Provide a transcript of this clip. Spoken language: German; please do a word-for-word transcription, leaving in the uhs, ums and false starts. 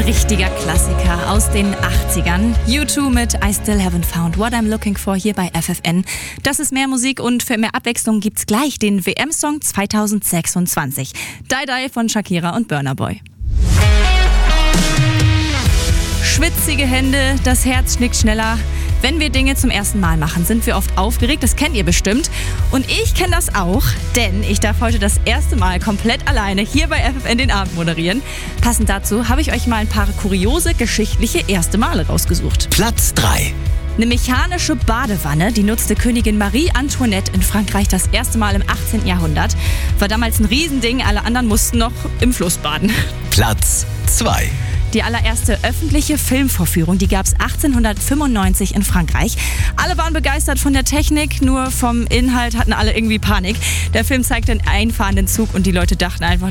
richtiger Klassiker aus den achtzigern. U zwei mit I Still Haven't Found What I'm Looking For hier bei F F N. Das ist mehr Musik und für mehr Abwechslung gibt's gleich den W M-Song zweitausendsechsundzwanzig. Die Die von Shakira und Burna Boy. Schwitzige Hände, das Herz schnickt schneller. Wenn wir Dinge zum ersten Mal machen, sind wir oft aufgeregt, das kennt ihr bestimmt. Und ich kenne das auch, denn ich darf heute das erste Mal komplett alleine hier bei F F N den Abend moderieren. Passend dazu habe ich euch mal ein paar kuriose geschichtliche erste Male rausgesucht. Platz drei. Eine mechanische Badewanne, die nutzte Königin Marie Antoinette in Frankreich das erste Mal im achtzehnten Jahrhundert. War damals ein Riesending, alle anderen mussten noch im Fluss baden. Platz zwei. Die allererste öffentliche Filmvorführung, die gab es achtzehnhundertfünfundneunzig in Frankreich. Alle waren begeistert von der Technik, nur vom Inhalt hatten alle irgendwie Panik. Der Film zeigte einen einfahrenden Zug und die Leute dachten einfach,